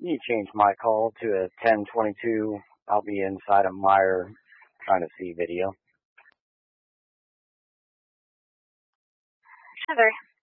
You change my call to a 1022. I'll be inside a Meijer trying to see video. Heather.